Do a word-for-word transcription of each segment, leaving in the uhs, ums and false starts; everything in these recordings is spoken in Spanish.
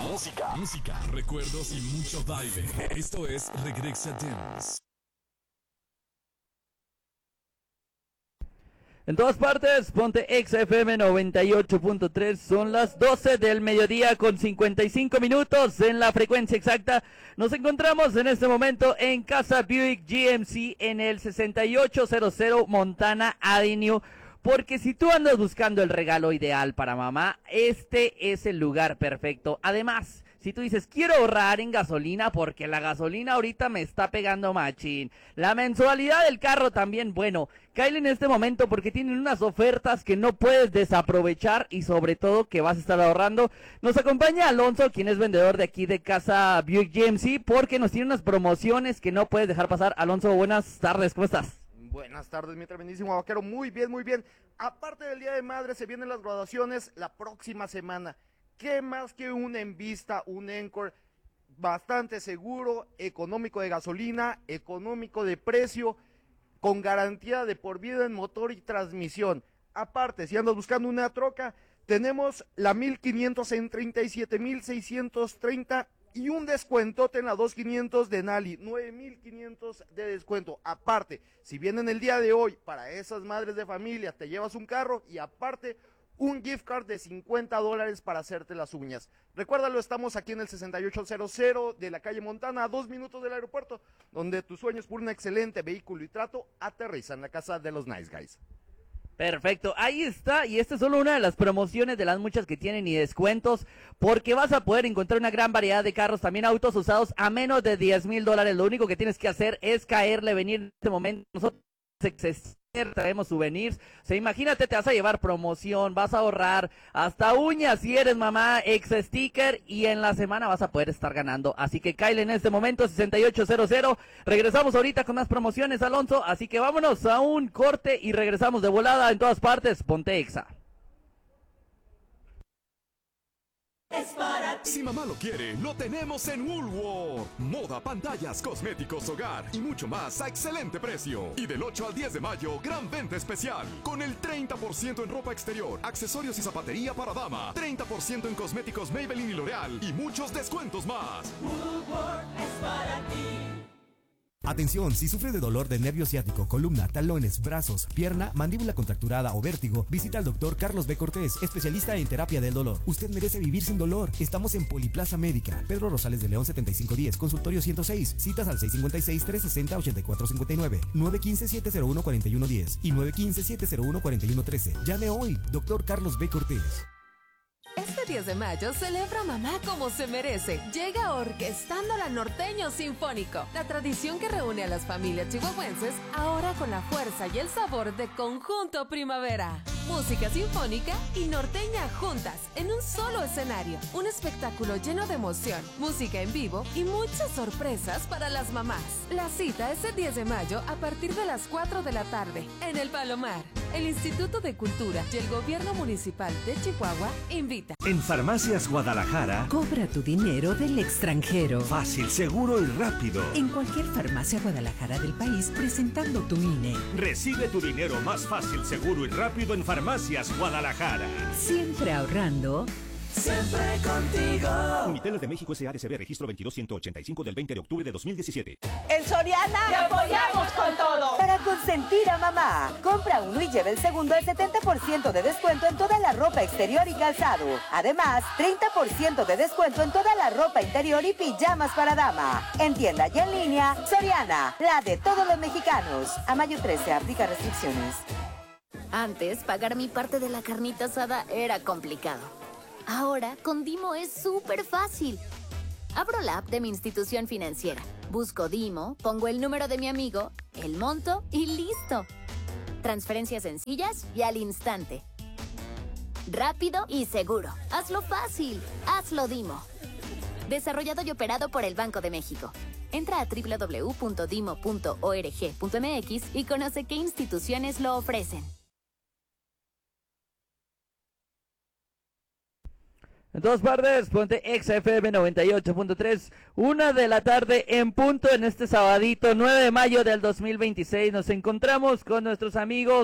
música, música, recuerdos y mucho baile. Esto es Regresa Dance. En todas partes, ponte Exa F M noventa y ocho punto tres, son las doce del mediodía con cincuenta y cinco minutos en la frecuencia exacta. Nos encontramos en este momento en Casa Buick G M C en el sesenta y ocho cero cero Montana Avenue. Porque si tú andas buscando el regalo ideal para mamá, este es el lugar perfecto. Además, si tú dices, quiero ahorrar en gasolina porque la gasolina ahorita me está pegando machín. La mensualidad del carro también, bueno, cáele en este momento porque tienen unas ofertas que no puedes desaprovechar y sobre todo que vas a estar ahorrando. Nos acompaña Alonso, quien es vendedor de aquí de Casa Buick G M C, porque nos tiene unas promociones que no puedes dejar pasar. Alonso, buenas tardes, ¿cómo estás? Buenas tardes, mi tremendísimo vaquero, muy bien, muy bien. Aparte del Día de Madre, se vienen las graduaciones la próxima semana. ¿Qué más que un Envista, un Encore bastante seguro, económico de gasolina, económico de precio, con garantía de por vida en motor y transmisión? Aparte, si andas buscando una troca, tenemos la mil quinientos en treinta y siete mil seiscientos treinta y un descuentote en la dos quinientos de Nali, nueve mil quinientos de descuento. Aparte, si vienen el día de hoy, para esas madres de familia, te llevas un carro y aparte un gift card de cincuenta dólares para hacerte las uñas. Recuérdalo, estamos aquí en el sesenta y ocho cero cero de la calle Montana, a dos minutos del aeropuerto, donde tus sueños por un excelente vehículo y trato aterrizan en la casa de los Nice Guys. Perfecto, ahí está, y esta es solo una de las promociones de las muchas que tienen y descuentos, porque vas a poder encontrar una gran variedad de carros, también autos usados a menos de diez mil dólares. Lo único que tienes que hacer es caerle, venir en este momento. Nosotros traemos souvenirs, o sea, imagínate, te vas a llevar promoción, vas a ahorrar, hasta uñas si eres mamá, ex sticker, y en la semana vas a poder estar ganando, así que cáele en este momento, sesenta y ocho cero cero, regresamos ahorita con más promociones, Alonso, así que vámonos a un corte y regresamos de volada en todas partes, ponte Exa. Si mamá lo quiere, lo tenemos en Woolworth. Moda, pantallas, cosméticos, hogar y mucho más a excelente precio. Y del ocho al diez de mayo, gran venta especial. Con el treinta por ciento en ropa exterior, accesorios y zapatería para dama. treinta por ciento en cosméticos Maybelline y L'Oreal. Y muchos descuentos más. Woolworth es para ti. Atención, si sufre de dolor de nervio ciático, columna, talones, brazos, pierna, mandíbula contracturada o vértigo, visita al doctor Carlos B. Cortés, especialista en terapia del dolor. Usted merece vivir sin dolor. Estamos en Poliplaza Médica, Pedro Rosales de León setenta y cinco diez, consultorio ciento seis, citas al seis cinco seis, tres seis cero, ocho cuatro cinco nueve, nueve uno cinco, siete cero uno, cuatro uno uno cero y nueve uno cinco, siete cero uno, cuatro uno uno tres. Llame hoy, doctor Carlos B. Cortés. Este diez de mayo celebra a mamá como se merece. Llega Orquestando la Norteño Sinfónico, la tradición que reúne a las familias chihuahuenses, ahora con la fuerza y el sabor de Conjunto Primavera. Música sinfónica y norteña juntas en un solo escenario. Un espectáculo lleno de emoción, música en vivo y muchas sorpresas para las mamás. La cita es el diez de mayo a partir de las cuatro de la tarde en el Palomar. El Instituto de Cultura y el Gobierno Municipal de Chihuahua invita. En Farmacias Guadalajara, cobra tu dinero del extranjero. Fácil, seguro y rápido. En cualquier farmacia Guadalajara del país, presentando tu I N E. Recibe tu dinero más fácil, seguro y rápido en Farmacias Guadalajara. Siempre ahorrando. Siempre contigo. Uniteles de México S A D C B, registro veintidós ciento ochenta y cinco del veinte de octubre de dos mil diecisiete. En Soriana te apoyamos con todo. Para consentir a mamá. Compra uno y lleve el segundo al setenta por ciento de descuento en toda la ropa exterior y calzado. Además, treinta por ciento de descuento en toda la ropa interior y pijamas para dama. En tienda y en línea, Soriana, la de todos los mexicanos. A mayo trece, aplica restricciones. Antes, pagar mi parte de la carnita asada era complicado. Ahora, con Dimo es súper fácil. Abro la app de mi institución financiera, busco Dimo, pongo el número de mi amigo, el monto y listo. Transferencias sencillas y al instante. Rápido y seguro. Hazlo fácil. Hazlo Dimo. Desarrollado y operado por el Banco de México. Entra a doble u doble u doble u punto dimo punto org punto m x y conoce qué instituciones lo ofrecen. En todas partes, ponte Exa F M noventa y ocho punto tres, una de la tarde en punto en este sabadito, nueve de mayo del dos mil veintiséis. Nos encontramos con nuestros amigos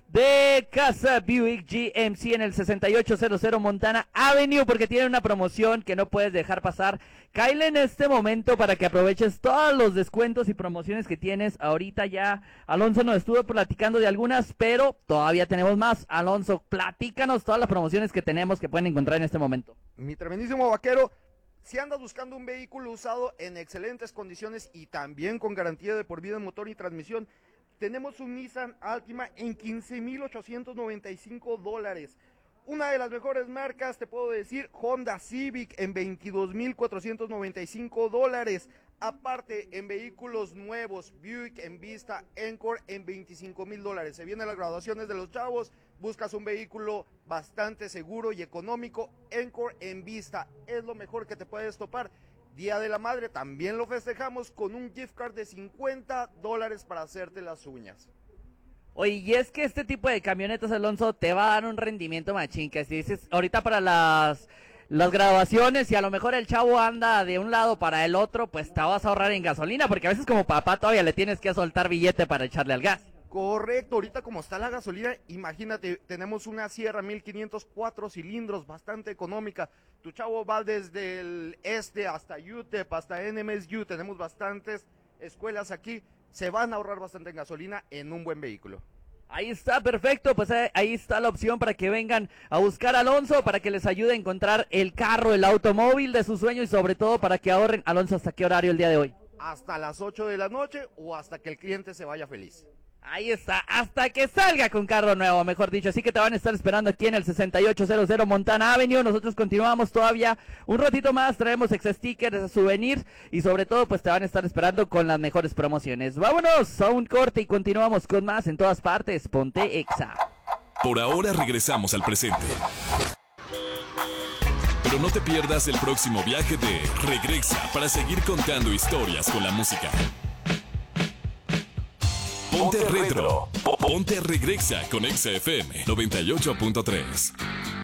de Casa Buick G M C en el sesenta y ocho cero cero Montana Avenue, porque tiene una promoción que no puedes dejar pasar. Cáele en este momento para que aproveches todos los descuentos y promociones que tienes. Ahorita ya Alonso nos estuvo platicando de algunas, pero todavía tenemos más. Alonso, platícanos todas las promociones que tenemos que pueden encontrar en este momento. Mi tremendísimo vaquero, si andas buscando un vehículo usado en excelentes condiciones y también con garantía de por vida en motor y transmisión, tenemos un Nissan Altima en quince mil ochocientos noventa y cinco dólares. Una de las mejores marcas, te puedo decir, Honda Civic en veintidós mil cuatrocientos noventa y cinco dólares. Aparte, en vehículos nuevos, Buick en vista, Encore en veinticinco mil dólares. Se vienen las graduaciones de los chavos, buscas un vehículo bastante seguro y económico, Encore en vista, es lo mejor que te puedes topar. Día de la Madre también lo festejamos con un gift card de cincuenta dólares para hacerte las uñas. Oye, y es que este tipo de camionetas, Alonso, te va a dar un rendimiento machín, que si dices, ahorita para las, las graduaciones y a lo mejor el chavo anda de un lado para el otro, pues te vas a ahorrar en gasolina, porque a veces como papá todavía le tienes que soltar billete para echarle al gas. Correcto, ahorita como está la gasolina, imagínate, tenemos una Sierra mil quinientos cuatro cilindros, bastante económica. Tu chavo va desde el este hasta U T E P, hasta N M S U, tenemos bastantes escuelas aquí, se van a ahorrar bastante en gasolina en un buen vehículo. Ahí está, perfecto, pues eh, ahí está la opción para que vengan a buscar a Alonso, para que les ayude a encontrar el carro, el automóvil de su sueño y sobre todo para que ahorren. Alonso, ¿hasta qué horario el día de hoy? Hasta las ocho de la noche o hasta que el cliente se vaya feliz. Ahí está, hasta que salga con carro nuevo, mejor dicho. Así que te van a estar esperando aquí en el sesenta y ocho cero cero Montana Avenue. Nosotros continuamos todavía un ratito más, traemos ex stickers, souvenirs y sobre todo pues te van a estar esperando con las mejores promociones. Vámonos a un corte y continuamos con más en todas partes. Ponte Exa. Por ahora regresamos al presente. Pero no te pierdas el próximo viaje de Regresa para seguir contando historias con la música. Ponte Retro. Ponte Regresa con Exa F M noventa y ocho punto tres.